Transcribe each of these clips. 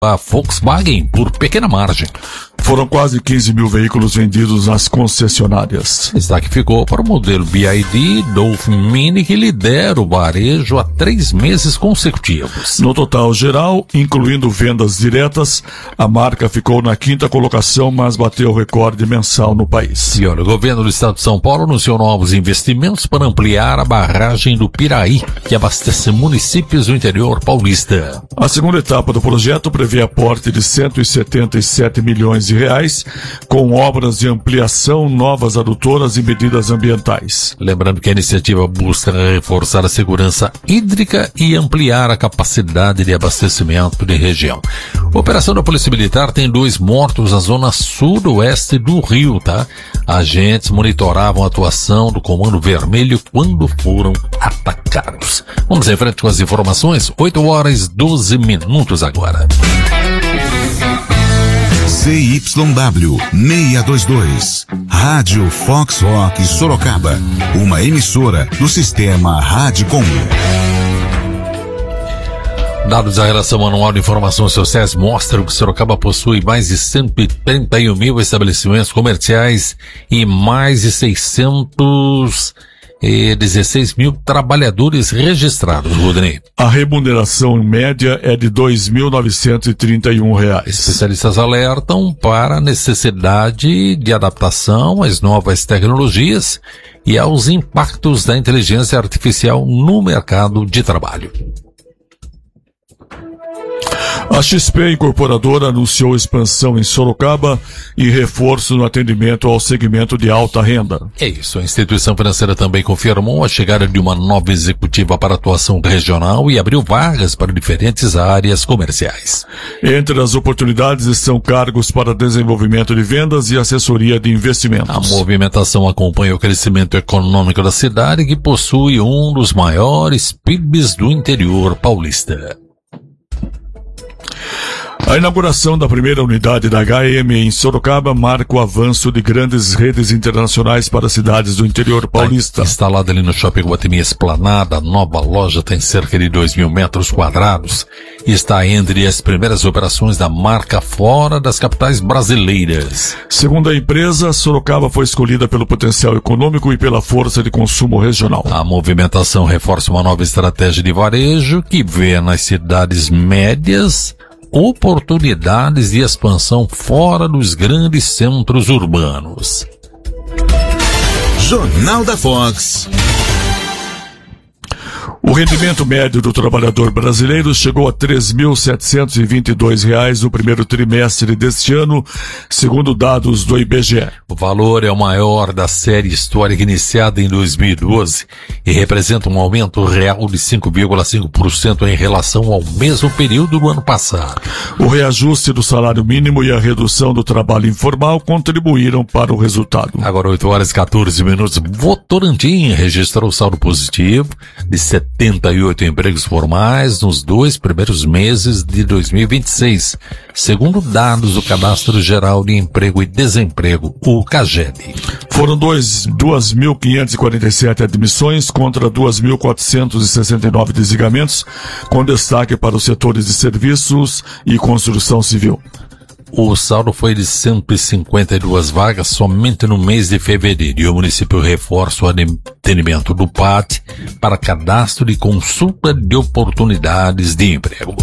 a Volkswagen por pequena margem. Foram quase 15 mil veículos vendidos nas concessionárias. Destaque ficou para o modelo BYD Dolphin Mini, que lidera o varejo há 3 meses consecutivos. No total geral, incluindo vendas diretas, a marca ficou na 5ª colocação, mas bateu o recorde mensal no país. E olha, o governo do estado de São Paulo anunciou novos investimentos para ampliar a barragem do Piraí, que abastece municípios do interior paulista. A segunda etapa do projeto prevê aporte de 177 milhões de reais, com obras de ampliação, novas adutoras e medidas ambientais. Lembrando que a iniciativa busca reforçar a segurança hídrica e ampliar a capacidade de abastecimento de região. A operação da Polícia Militar tem 2 mortos na zona sudoeste do Rio, tá? Agentes monitoravam a atuação do Comando Vermelho quando foram atacados. Vamos em frente com as informações, 8h12 agora. CYW 622, Rádio Fox Rock Sorocaba, uma emissora do sistema Radicom. Dados da relação anual de informações sociais mostram que Sorocaba possui mais de 131 mil estabelecimentos comerciais e mais de 616 mil trabalhadores registrados, Rodney. A remuneração média é de R$ 2.931. Especialistas alertam para a necessidade de adaptação às novas tecnologias e aos impactos da inteligência artificial no mercado de trabalho. A XP Incorporadora anunciou expansão em Sorocaba e reforço no atendimento ao segmento de alta renda. É isso, a instituição financeira também confirmou a chegada de uma nova executiva para atuação regional e abriu vagas para diferentes áreas comerciais. Entre as oportunidades estão cargos para desenvolvimento de vendas e assessoria de investimentos. A movimentação acompanha o crescimento econômico da cidade, que possui um dos maiores PIBs do interior paulista. A inauguração da primeira unidade da HM em Sorocaba marca o avanço de grandes redes internacionais para cidades do interior paulista. Instalada ali no Shopping Guatemi Esplanada, a nova loja tem cerca de 2.000 metros quadrados e está entre as primeiras operações da marca fora das capitais brasileiras. Segundo a empresa, Sorocaba foi escolhida pelo potencial econômico e pela força de consumo regional. A movimentação reforça uma nova estratégia de varejo que vê nas cidades médias oportunidades de expansão fora dos grandes centros urbanos. Jornal da Fox. O rendimento médio do trabalhador brasileiro chegou a R$ 3.722 no primeiro trimestre deste ano, segundo dados do IBGE. O valor é o maior da série histórica iniciada em 2012 e representa um aumento real de 5,5% em relação ao mesmo período do ano passado. O reajuste do salário mínimo e a redução do trabalho informal contribuíram para o resultado. Agora 8h14. Votorantim registrou saldo positivo de 78 empregos formais nos 2 primeiros meses de 2026, segundo dados do Cadastro Geral de Emprego e Desemprego, o CAGED. Foram 2.547 admissões contra 2.469 desligamentos, com destaque para os setores de serviços e construção civil. O saldo foi de 152 vagas somente no mês de fevereiro e o município reforça o atendimento do PAT para cadastro e consulta de oportunidades de emprego.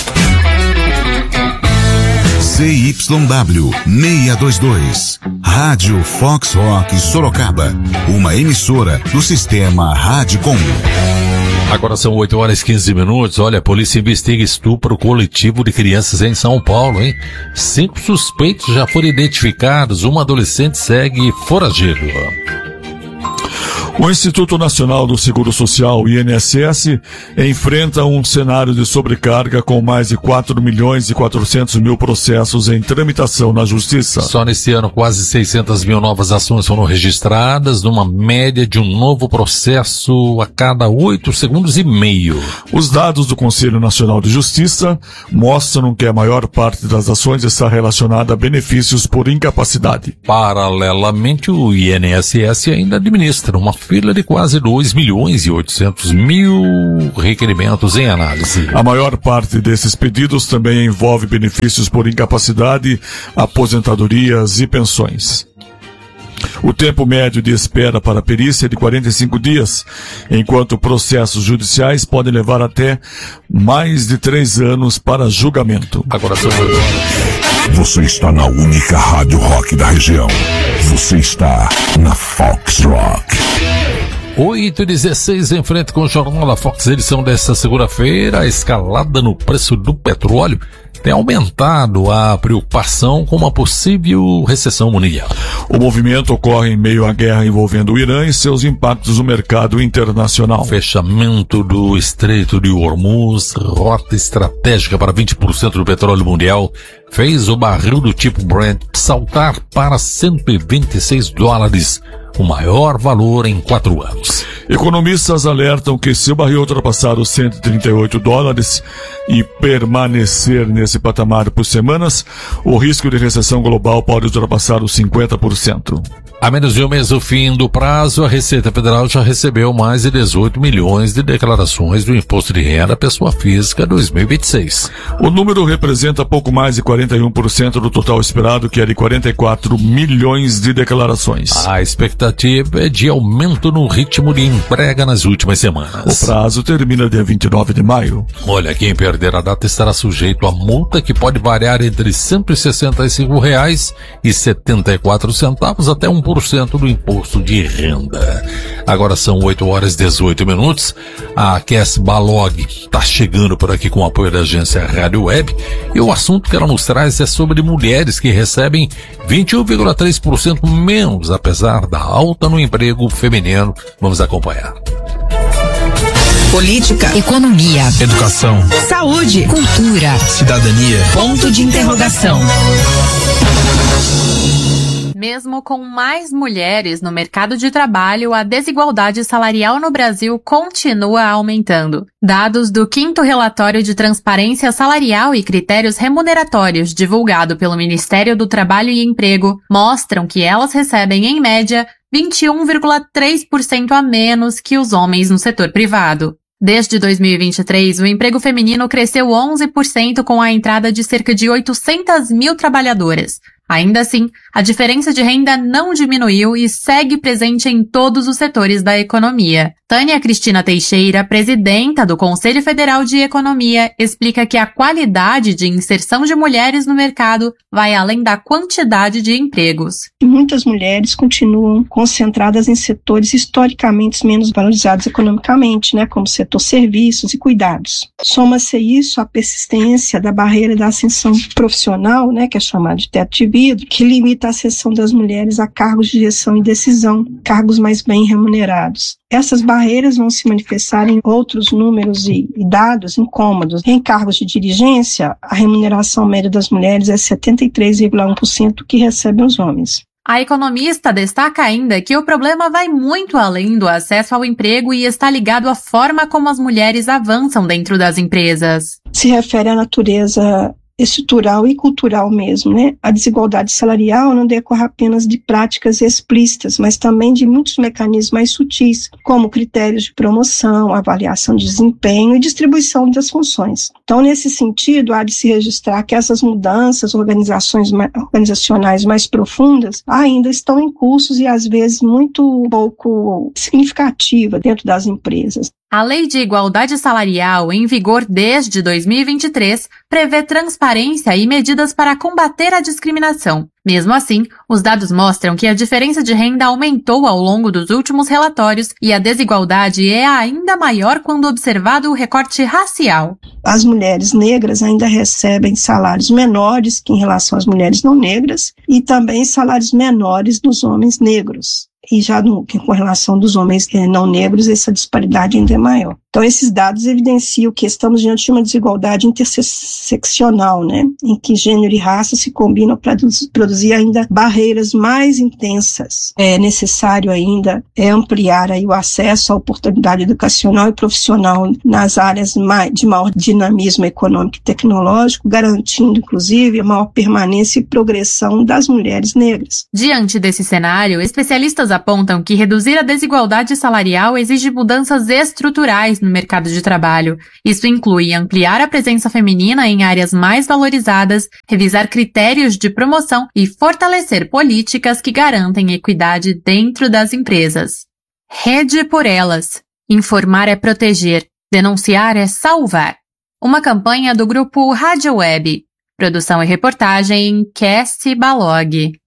CYW 622, Rádio Fox Rock Sorocaba, uma emissora do sistema Radicom. Agora são 8h15. Olha, a polícia investiga estupro coletivo de crianças em São Paulo, hein? 5 suspeitos já foram identificados, uma adolescente segue foragido. O Instituto Nacional do Seguro Social, INSS, enfrenta um cenário de sobrecarga com mais de 4.400.000 processos em tramitação na Justiça. Só neste ano, quase 600 mil novas ações foram registradas, numa média de um novo processo a cada 8 segundos e meio. Os dados do Conselho Nacional de Justiça mostram que a maior parte das ações está relacionada a benefícios por incapacidade. Paralelamente, o INSS ainda administra uma fila de quase 2.800.000 requerimentos em análise. A maior parte desses pedidos também envolve benefícios por incapacidade, aposentadorias e pensões. O tempo médio de espera para a perícia é de 45 dias, enquanto processos judiciais podem levar até mais de 3 anos para julgamento. Agora são 8 horas. Você está na única rádio rock da região. Você está na Fox Rock. 8h16 em frente com o Jornal da Fox, edição desta segunda-feira. A escalada no preço do petróleo tem aumentado a preocupação com uma possível recessão mundial. O movimento ocorre em meio à guerra envolvendo o Irã e seus impactos no mercado internacional. Fechamento do Estreito de Hormuz, rota estratégica para 20% do petróleo mundial, fez o barril do tipo Brent saltar para $126, o maior valor em 4 anos. Economistas alertam que se o barril ultrapassar os $138 e permanecer nesse patamar por semanas, o risco de recessão global pode ultrapassar os 50%. A menos de um mês do fim do prazo, a Receita Federal já recebeu mais de 18 milhões de declarações do Imposto de Renda à Pessoa Física 2026. O número representa pouco mais de 41% do total esperado, que é de 44 milhões de declarações. A expectativa é de aumento no ritmo de entrega nas últimas semanas. O prazo termina dia 29 de maio. Olha, quem perder a data estará sujeito a multa que pode variar entre R$ 165,74 até 1% do imposto de renda. Agora são 8h18. A Kes Balog está chegando por aqui com o apoio da agência Rádio Web, e o assunto que ela nos traz é sobre mulheres que recebem 21,3% menos, apesar da alta no emprego feminino. Vamos acompanhar. Política, economia, educação, saúde, cultura, cidadania, ponto de interrogação. Mesmo com mais mulheres no mercado de trabalho, a desigualdade salarial no Brasil continua aumentando. Dados do 5º Relatório de Transparência Salarial e Critérios Remuneratórios, divulgado pelo Ministério do Trabalho e Emprego, mostram que elas recebem, em média, 21,3% a menos que os homens no setor privado. Desde 2023, o emprego feminino cresceu 11% com a entrada de cerca de 800 mil trabalhadoras. Ainda assim, a diferença de renda não diminuiu e segue presente em todos os setores da economia. Tânia Cristina Teixeira, presidenta do Conselho Federal de Economia, explica que a qualidade de inserção de mulheres no mercado vai além da quantidade de empregos. Muitas mulheres continuam concentradas em setores historicamente menos valorizados economicamente, como o setor serviços e cuidados. Soma-se isso a persistência da barreira da ascensão profissional, que é chamada de teto de vidro, que limita a ascensão das mulheres a cargos de gestão e decisão, cargos mais bem remunerados. Essas barreiras vão se manifestar em outros números e dados incômodos. Em cargos de dirigência, a remuneração média das mulheres é 73,1% que recebem os homens. A economista destaca ainda que o problema vai muito além do acesso ao emprego e está ligado à forma como as mulheres avançam dentro das empresas. Se refere à natureza estrutural e cultural mesmo, A desigualdade salarial não decorre apenas de práticas explícitas, mas também de muitos mecanismos mais sutis, como critérios de promoção, avaliação de desempenho e distribuição das funções. Então, nesse sentido, há de se registrar que essas mudanças organizacionais mais profundas ainda estão em curso e, às vezes, muito pouco significativa dentro das empresas. A Lei de Igualdade Salarial, em vigor desde 2023, prevê transparência e medidas para combater a discriminação. Mesmo assim, os dados mostram que a diferença de renda aumentou ao longo dos últimos relatórios e a desigualdade é ainda maior quando observado o recorte racial. As mulheres negras ainda recebem salários menores que em relação às mulheres não negras e também salários menores dos homens negros. E já com relação dos homens não negros, essa disparidade ainda é maior. Então, esses dados evidenciam que estamos diante de uma desigualdade interseccional, em que gênero e raça se combinam para produzir ainda barreiras mais intensas. É necessário ainda ampliar aí o acesso à oportunidade educacional e profissional nas áreas de maior dinamismo econômico e tecnológico, garantindo, inclusive, a maior permanência e progressão das mulheres negras. Diante desse cenário, especialistas apontam que reduzir a desigualdade salarial exige mudanças estruturais no mercado de trabalho. Isso inclui ampliar a presença feminina em áreas mais valorizadas, revisar critérios de promoção e fortalecer políticas que garantem equidade dentro das empresas. Rede por Elas. Informar é proteger. Denunciar é salvar. Uma campanha do grupo Rádio Web. Produção e reportagem Cassie Balog.